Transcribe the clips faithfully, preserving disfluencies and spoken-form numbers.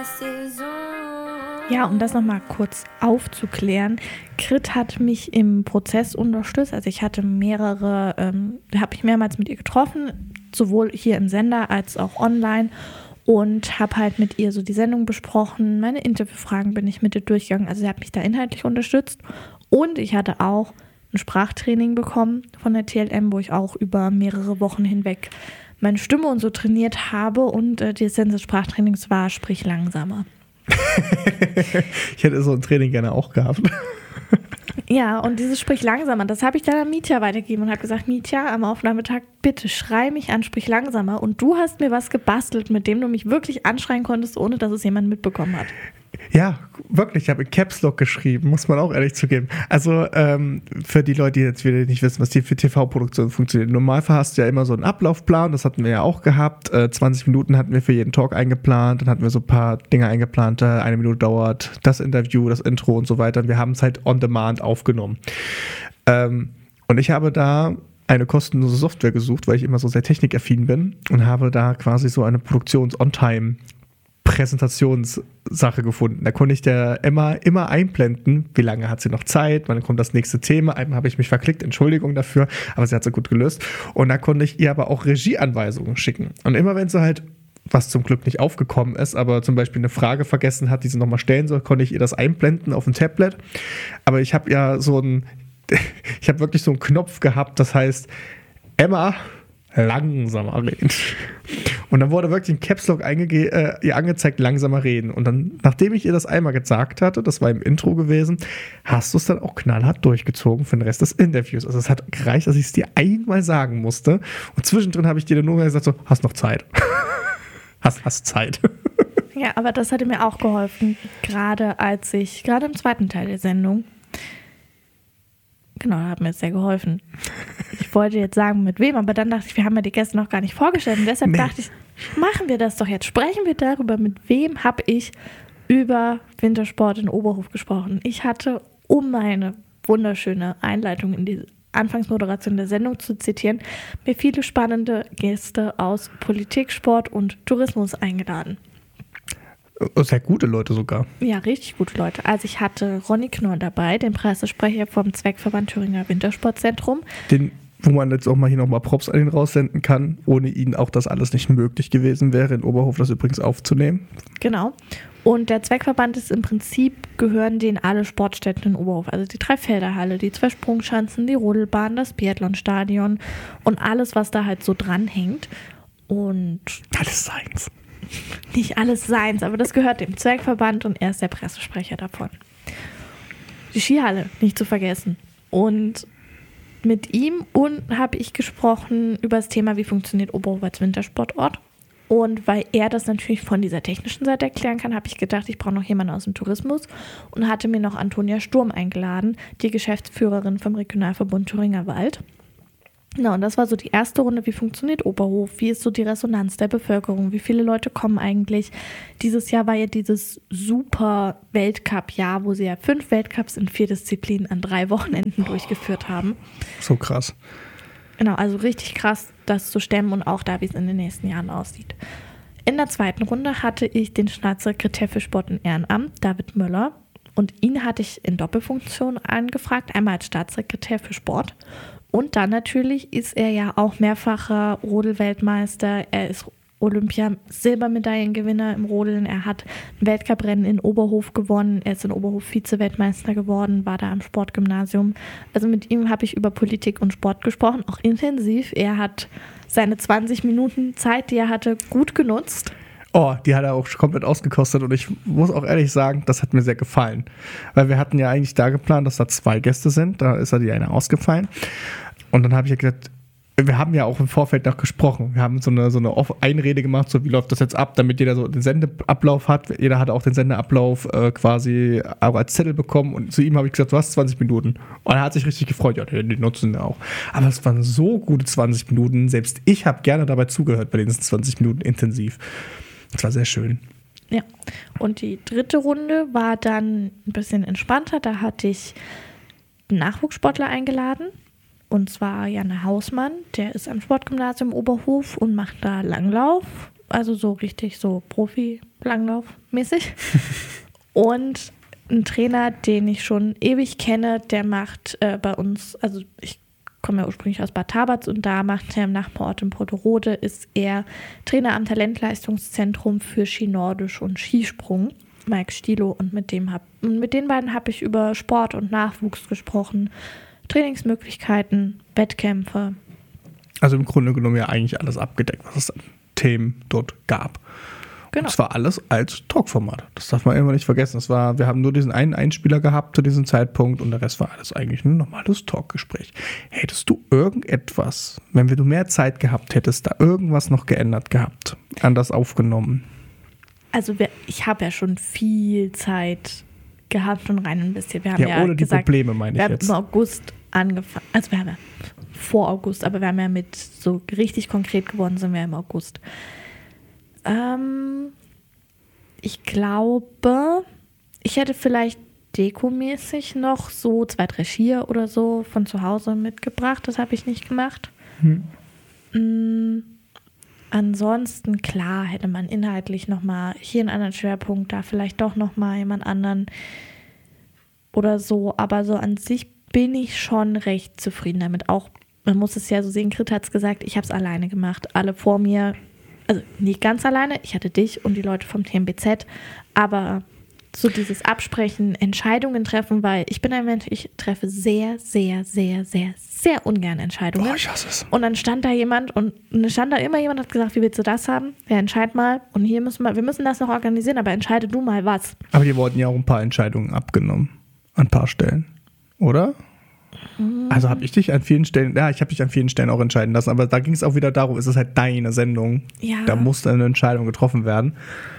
Ja, um das nochmal kurz aufzuklären, Grit hat mich im Prozess unterstützt, also ich hatte mehrere, ähm, habe ich mehrmals mit ihr getroffen, sowohl hier im Sender als auch online und habe halt mit ihr so die Sendung besprochen, meine Interviewfragen bin ich mit ihr durchgegangen, also sie hat mich da inhaltlich unterstützt und ich hatte auch ein Sprachtraining bekommen von der T L M, wo ich auch über mehrere Wochen hinweg meine Stimme und so trainiert habe und äh, die Essenz des Sprachtrainings war, sprich langsamer. Ich hätte so ein Training gerne auch gehabt. Ja, und dieses Sprich langsamer, das habe ich dann an Mietja weitergegeben und habe gesagt, Mietja, am Aufnahmetag, bitte schrei mich an, sprich langsamer. Und du hast mir was gebastelt, mit dem du mich wirklich anschreien konntest, ohne dass es jemand mitbekommen hat. Ja, wirklich, ich habe in Caps Lock geschrieben, muss man auch ehrlich zugeben. Also ähm, für die Leute, die jetzt wieder nicht wissen, was die für T V-Produktion funktioniert. Im Normalfall hast du ja immer so einen Ablaufplan, das hatten wir ja auch gehabt. Äh, zwanzig Minuten hatten wir für jeden Talk eingeplant, dann hatten wir so ein paar Dinge eingeplant, eine Minute dauert das Interview, das Intro und so weiter. Und wir haben es halt on demand aufgenommen. Ähm, und ich habe da eine kostenlose Software gesucht, weil ich immer so sehr technikaffin bin und habe da quasi so eine Produktions-On-Time Präsentationssache gefunden. Da konnte ich der Emma immer einblenden, wie lange hat sie noch Zeit, wann kommt das nächste Thema. Einmal habe ich mich verklickt, Entschuldigung dafür, aber sie hat es gut gelöst. Und da konnte ich ihr aber auch Regieanweisungen schicken. Und immer wenn sie halt, was zum Glück nicht aufgekommen ist, aber zum Beispiel eine Frage vergessen hat, die sie nochmal stellen soll, konnte ich ihr das einblenden auf dem Tablet. Aber ich habe ja so ein, ich habe wirklich so einen Knopf gehabt, das heißt, Emma, langsamer reden. Und dann wurde wirklich ein Caps Lock eingege- äh, ihr angezeigt, langsamer reden. Und dann, nachdem ich ihr das einmal gesagt hatte, das war im Intro gewesen, hast du es dann auch knallhart durchgezogen für den Rest des Interviews. Also es hat gereicht, dass ich es dir einmal sagen musste. Und zwischendrin habe ich dir dann nur gesagt, so, hast noch Zeit. hast, hast Zeit. Ja, aber das hatte mir auch geholfen, gerade als ich, gerade im zweiten Teil der Sendung, genau, hat mir sehr geholfen. Ich wollte jetzt sagen, mit wem, aber dann dachte ich, wir haben ja die Gäste noch gar nicht vorgestellt. Und deshalb nee. dachte ich, machen wir das doch jetzt. Sprechen wir darüber, mit wem habe ich über Wintersport in Oberhof gesprochen. Ich hatte, um meine wunderschöne Einleitung in die Anfangsmoderation der Sendung zu zitieren, mir viele spannende Gäste aus Politik, Sport und Tourismus eingeladen. Sehr gute Leute sogar. Ja, richtig gute Leute. Also ich hatte Ronny Knorr dabei, den Pressesprecher vom Zweckverband Thüringer Wintersportzentrum. Den, wo man jetzt auch mal hier nochmal Props an ihn raussenden kann. Ohne ihn auch das alles nicht möglich gewesen wäre, in Oberhof das übrigens aufzunehmen. Genau. Und der Zweckverband ist im Prinzip, gehören denen alle Sportstätten in Oberhof. Also die Dreifelderhalle, die zwei Sprungschanzen, die Rodelbahn, das Biathlonstadion und alles, was da halt so dranhängt. Und alles seins. Nicht alles seins, aber das gehört dem Zweckverband und er ist der Pressesprecher davon. Die Skihalle, nicht zu vergessen. Und mit ihm und habe ich gesprochen über das Thema, wie funktioniert Oberhof als Wintersportort. Und weil er das natürlich von dieser technischen Seite erklären kann, habe ich gedacht, ich brauche noch jemanden aus dem Tourismus und hatte mir noch Antonia Sturm eingeladen, die Geschäftsführerin vom Regionalverbund Thüringer Wald. Genau, und das war so die erste Runde, wie funktioniert Oberhof, wie ist so die Resonanz der Bevölkerung, wie viele Leute kommen eigentlich. Dieses Jahr war ja dieses super Weltcup-Jahr, wo sie ja fünf Weltcups in vier Disziplinen an drei Wochenenden durchgeführt haben. So krass. Genau, also richtig krass, das zu stemmen und auch da, wie es in den nächsten Jahren aussieht. In der zweiten Runde hatte ich den Staatssekretär für Sport und Ehrenamt, David Möller, und ihn hatte ich in Doppelfunktion angefragt, einmal als Staatssekretär für Sport. Und dann natürlich ist er ja auch mehrfacher Rodel-Weltmeister. Er ist Olympia-Silbermedaillengewinner im Rodeln. Er hat ein Weltcuprennen in Oberhof gewonnen. Er ist in Oberhof Vize-Weltmeister geworden, war da am Sportgymnasium. Also mit ihm habe ich über Politik und Sport gesprochen, auch intensiv. Er hat seine zwanzig Minuten Zeit, die er hatte, gut genutzt. Oh, die hat er auch komplett ausgekostet und ich muss auch ehrlich sagen, das hat mir sehr gefallen. Weil wir hatten ja eigentlich da geplant, dass da zwei Gäste sind, da ist ja die eine ausgefallen. Und dann habe ich ja gesagt, wir haben ja auch im Vorfeld noch gesprochen. Wir haben so eine, so eine Einrede gemacht, so wie läuft das jetzt ab, damit jeder so den Sendeablauf hat. Jeder hat auch den Sendeablauf äh, quasi auch als Zettel bekommen und zu ihm habe ich gesagt, du hast zwanzig Minuten. Und er hat sich richtig gefreut, ja, die nutzen ja auch. Aber es waren so gute zwanzig Minuten, selbst ich habe gerne dabei zugehört bei diesen zwanzig Minuten intensiv. Das war sehr schön. Ja, und die dritte Runde war dann ein bisschen entspannter. Da hatte ich einen Nachwuchssportler eingeladen. Und zwar Janne Hausmann. Der ist am Sportgymnasium Oberhof und macht da Langlauf. also so richtig so Profi-Langlauf-mäßig. Und ein Trainer, den ich schon ewig kenne, der macht äh, bei uns, also ich komme ja ursprünglich aus Bad Tabatz und da macht er im Nachbarort in Porterode, ist er Trainer am Talentleistungszentrum für Ski-Nordisch und Skisprung, Mike Stilo, und mit dem hab, mit den beiden habe ich über Sport und Nachwuchs gesprochen, Trainingsmöglichkeiten, Wettkämpfe. Also im Grunde genommen ja eigentlich alles abgedeckt, was es an Themen dort gab. Genau. Und zwar alles als Talkformat. Das darf man immer nicht vergessen. Das war, wir haben nur diesen einen Einspieler gehabt zu diesem Zeitpunkt und der Rest war alles eigentlich ein normales Talkgespräch. Hättest du irgendetwas, wenn du mehr Zeit gehabt hättest, da irgendwas noch geändert gehabt, anders aufgenommen? Also wir, ich habe ja schon viel Zeit gehabt und rein investiert. Wir haben ja, ja ohne gesagt, die Probleme meine ich wir jetzt. haben im August angefangen, also wir haben ja vor August, aber wir haben ja mit so richtig konkret geworden sind wir im August. Ähm, ich glaube, ich hätte vielleicht dekomäßig noch so zwei, drei Skier oder so von zu Hause mitgebracht. Das habe ich nicht gemacht. Hm. Mhm. Ansonsten, klar, hätte man inhaltlich nochmal hier einen anderen Schwerpunkt, da vielleicht doch nochmal jemand anderen oder so. Aber so an sich bin ich schon recht zufrieden damit. Auch, man muss es ja so sehen, Grit hat es gesagt, ich habe es alleine gemacht. Alle vor mir, also nicht ganz alleine, ich hatte dich und die Leute vom T M B Z, aber so dieses Absprechen, Entscheidungen treffen, weil ich bin ein Mensch, ich treffe sehr, sehr, sehr, sehr, sehr ungern Entscheidungen. Boah, ich hasse es. Und dann stand da jemand und dann stand da immer jemand und hat gesagt, wie willst du das haben? Ja, entscheid mal. Und hier müssen wir, wir müssen das noch organisieren, aber entscheide du mal was. Aber die wurden ja auch ein paar Entscheidungen abgenommen. An ein paar Stellen. Oder? Mhm. Also habe ich dich an vielen Stellen, ja, ich habe dich an vielen Stellen auch entscheiden lassen, aber da ging es auch wieder darum, es ist halt deine Sendung. Ja. Da muss eine Entscheidung getroffen werden.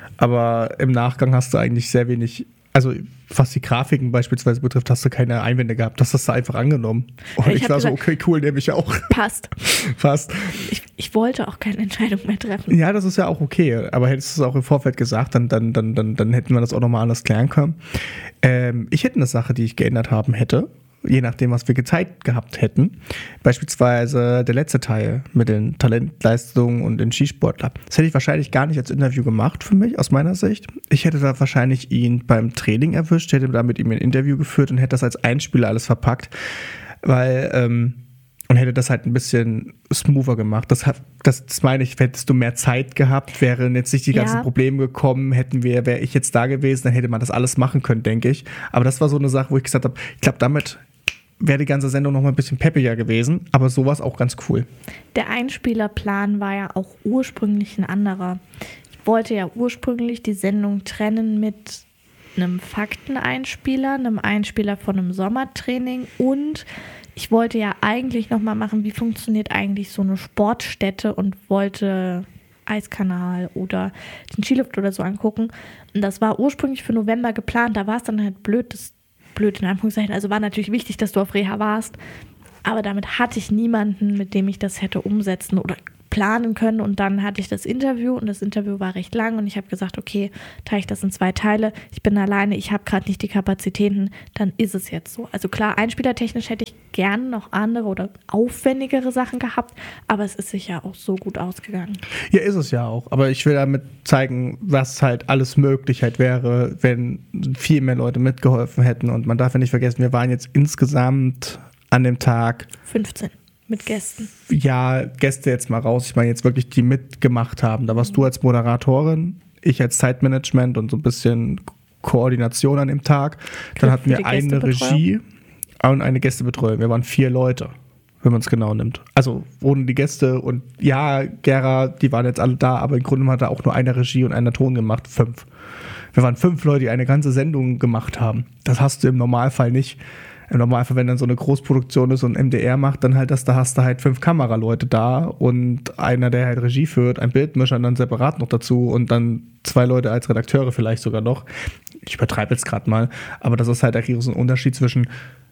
Aber im Nachgang hast du eigentlich sehr wenig, also was die Grafiken beispielsweise betrifft, hast du keine Einwände gehabt. Das hast du einfach angenommen. Und ich, ich war gesagt, so, okay, cool, nehme ich auch. Passt. Passt. Ich, ich wollte auch keine Entscheidung mehr treffen. Ja, das ist ja auch okay. Aber hättest du es auch im Vorfeld gesagt, dann, dann, dann, dann, dann hätten wir das auch nochmal anders klären können. Ähm, ich hätte eine Sache, die ich geändert haben hätte. Je nachdem, was wir Zeit gehabt hätten. Beispielsweise der letzte Teil mit den Talentleistungen und den Skisportler. Das hätte ich wahrscheinlich gar nicht als Interview gemacht für mich, aus meiner Sicht. Ich hätte da wahrscheinlich ihn beim Training erwischt, hätte da mit ihm ein Interview geführt und hätte das als Einspieler alles verpackt, weil, ähm, und hätte das halt ein bisschen smoother gemacht. Das, hat, das, das meine ich, hättest du mehr Zeit gehabt, wären jetzt nicht die ganzen ja. Probleme gekommen, hätten wir, wäre ich jetzt da gewesen, dann hätte man das alles machen können, denke ich. Aber das war so eine Sache, wo ich gesagt habe, ich glaube, damit wäre die ganze Sendung noch mal ein bisschen peppiger gewesen, aber sowas auch ganz cool. Der Einspielerplan war ja auch ursprünglich ein anderer. Ich wollte ja ursprünglich die Sendung trennen mit einem Fakteneinspieler, einem Einspieler von einem Sommertraining und ich wollte ja eigentlich noch mal machen, wie funktioniert eigentlich so eine Sportstätte und wollte Eiskanal oder den Skilift oder so angucken. Und das war ursprünglich für November geplant, da war es dann halt blöd, das blöd in Anführungszeichen. Also war natürlich wichtig, dass du auf Reha warst, aber damit hatte ich niemanden, mit dem ich das hätte umsetzen oder planen können und dann hatte ich das Interview und das Interview war recht lang und ich habe gesagt, okay, teile ich das in zwei Teile, ich bin alleine, ich habe gerade nicht die Kapazitäten, dann ist es jetzt so. Also klar, einspielertechnisch hätte ich gerne noch andere oder aufwendigere Sachen gehabt, aber es ist sicher auch so gut ausgegangen. Ja, ist es ja auch, aber ich will damit zeigen, was halt alles Möglichkeit wäre, wenn viel mehr Leute mitgeholfen hätten und man darf ja nicht vergessen, wir waren jetzt insgesamt an dem Tag fünfzehn. Mit Gästen. Ja, Gäste jetzt mal raus. Ich meine jetzt wirklich, die mitgemacht haben. Da warst mhm. du als Moderatorin, ich als Zeitmanagement und so ein bisschen Koordination an dem Tag. Dann hatten wir eine Regie und eine Gästebetreuung. Wir waren vier Leute, wenn man es genau nimmt. Also ohne die Gäste und ja, Gera, die waren jetzt alle da, aber im Grunde hat er auch nur eine Regie und einen Ton gemacht. Fünf. Wir waren fünf Leute, die eine ganze Sendung gemacht haben. Das hast du im Normalfall nicht. Im Normalfall, wenn dann so eine Großproduktion ist und M D R macht, dann halt das, da hast du halt fünf Kameraleute da und einer, der halt Regie führt, ein Bildmischer dann separat noch dazu und dann zwei Leute als Redakteure vielleicht sogar noch. Ich übertreibe jetzt gerade mal, aber das ist halt der riesen Unterschied zwischen,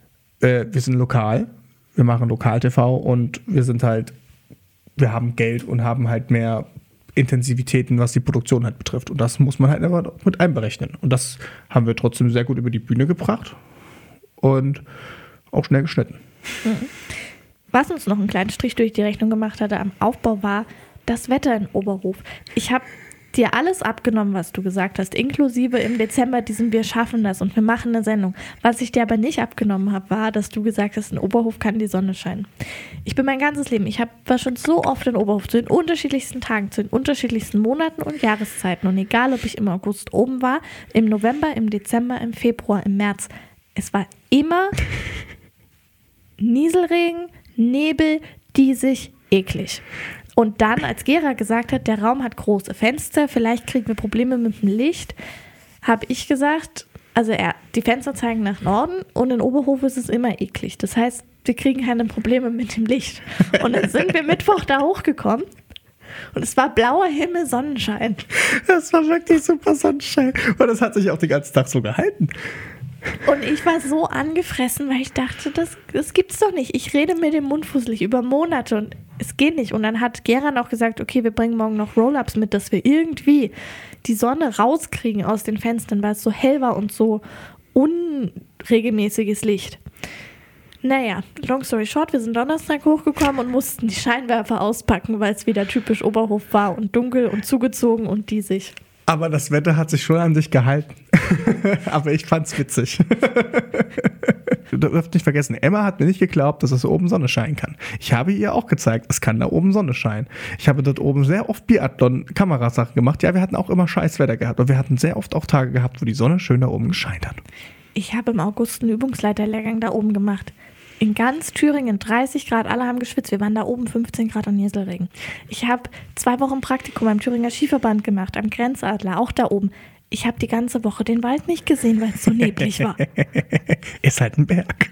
äh, wir sind lokal, wir machen Lokal-T V und wir sind halt, wir haben Geld und haben halt mehr Intensivitäten, was die Produktion halt betrifft. Und das muss man halt immer mit einberechnen. Und das haben wir trotzdem sehr gut über die Bühne gebracht. Und auch schnell geschnitten. Was uns noch einen kleinen Strich durch die Rechnung gemacht hatte am Aufbau war, das Wetter in Oberhof. Ich habe dir alles abgenommen, was du gesagt hast, inklusive im Dezember diesem Wir schaffen das und wir machen eine Sendung. Was ich dir aber nicht abgenommen habe, war, dass du gesagt hast, in Oberhof kann die Sonne scheinen. Ich bin mein ganzes Leben, ich hab, war schon so oft in Oberhof, zu den unterschiedlichsten Tagen, zu den unterschiedlichsten Monaten und Jahreszeiten. Und egal, ob ich im August oben war, im November, im Dezember, im Februar, im März, es war immer Nieselregen, Nebel, diesig, eklig. Und dann, als Gera gesagt hat, der Raum hat große Fenster, vielleicht kriegen wir Probleme mit dem Licht, habe ich gesagt, also er, die Fenster zeigen nach Norden und in Oberhof ist es immer eklig. Das heißt, wir kriegen keine Probleme mit dem Licht. Und dann sind wir Mittwoch da hochgekommen und es war blauer Himmel, Sonnenschein. Das war wirklich super Sonnenschein. Und das hat sich auch den ganzen Tag so gehalten. Und ich war so angefressen, weil ich dachte, das, das gibt's doch nicht. Ich rede mit dem Mund fusselig über Monate und es geht nicht. Und dann hat Geran auch gesagt, okay, wir bringen morgen noch Roll-Ups mit, dass wir irgendwie die Sonne rauskriegen aus den Fenstern, weil es so hell war und so unregelmäßiges Licht. Naja, long story short, wir sind Donnerstag hochgekommen und mussten die Scheinwerfer auspacken, weil es wieder typisch Oberhof war und dunkel und zugezogen und diesig. Aber das Wetter hat sich schon an sich gehalten. Aber ich fand's witzig. Du darfst nicht vergessen, Emma hat mir nicht geglaubt, dass es oben Sonne scheinen kann. Ich habe ihr auch gezeigt, es kann da oben Sonne scheinen. Ich habe dort oben sehr oft Biathlon-Kamerasachen gemacht. Ja, wir hatten auch immer scheiß Wetter gehabt, aber wir hatten sehr oft auch Tage gehabt, wo die Sonne schön da oben gescheint hat. Ich habe im August einen Übungsleiterlehrgang da oben gemacht. In ganz Thüringen dreißig Grad, alle haben geschwitzt. Wir waren da oben fünfzehn Grad und Nieselregen. Ich habe zwei Wochen Praktikum am Thüringer Skiverband gemacht, am Grenzadler, auch da oben. Ich habe die ganze Woche den Wald nicht gesehen, weil es so neblig war. Ist halt ein Berg.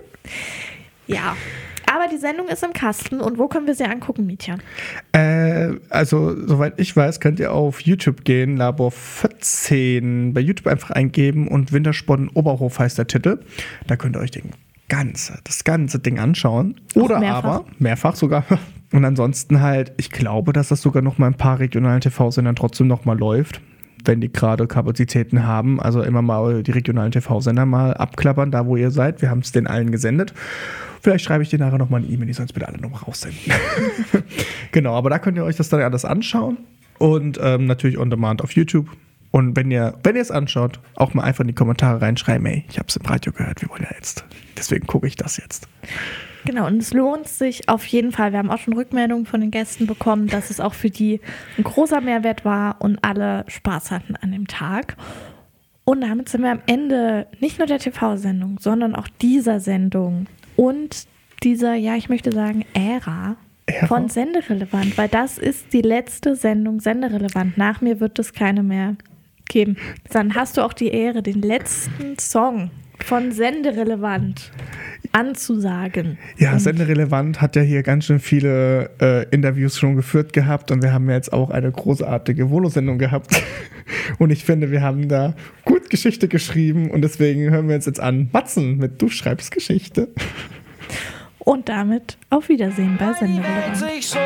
Ja, aber die Sendung ist im Kasten. Und wo können wir sie angucken, Mietja? Äh, also, soweit ich weiß, könnt ihr auf YouTube gehen, Labor vierzehn, bei YouTube einfach eingeben und Wintersport in Oberhof heißt der Titel. Da könnt ihr euch den ganze, das ganze Ding anschauen. Oder mehrfach. aber, mehrfach sogar. Und ansonsten halt, ich glaube, dass das sogar noch mal ein paar regionalen T V-Sendern trotzdem noch mal läuft, wenn die gerade Kapazitäten haben. Also immer mal die regionalen T V-Sender mal abklappern, da wo ihr seid. Wir haben es den allen gesendet. Vielleicht schreibe ich dir nachher nochmal eine E-Mail, die sollen es bitte alle nochmal raussenden. Genau, aber da könnt ihr euch das dann alles anschauen. Und ähm, natürlich on demand auf YouTube. Und wenn ihr wenn ihr es anschaut, auch mal einfach in die Kommentare reinschreiben, ey, ich habe es im Radio gehört, wir wollen ja jetzt. Deswegen gucke ich das jetzt. Genau, und es lohnt sich auf jeden Fall. Wir haben auch schon Rückmeldungen von den Gästen bekommen, dass es auch für die ein großer Mehrwert war und alle Spaß hatten an dem Tag. Und damit sind wir am Ende nicht nur der T V-Sendung, sondern auch dieser Sendung und dieser, ja, ich möchte sagen, Ära, Ära? von Senderelevant, weil das ist die letzte Sendung Senderelevant. Nach mir wird es keine mehr geben. Dann hast du auch die Ehre, den letzten Song von Senderelevant anzusagen. Ja, und Senderelevant hat ja hier ganz schön viele äh, Interviews schon geführt gehabt und wir haben jetzt auch eine großartige Volo-Sendung gehabt. Und ich finde, wir haben da gut Geschichte geschrieben und deswegen hören wir uns jetzt an Matzen mit Du schreibst Geschichte. Und damit auf Wiedersehen bei Senderelevant.